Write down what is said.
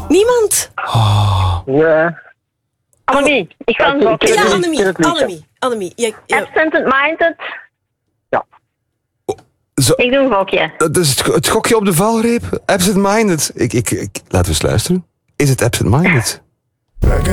Niemand? Ja. Annemie, ik ga een gokje. Ja, ken het liedje. Annemie. Absent-minded. Zo, Ik doe een gokje. dat is het gokje op de valreep. Absent-minded. Laten we eens luisteren. Is het absent-minded?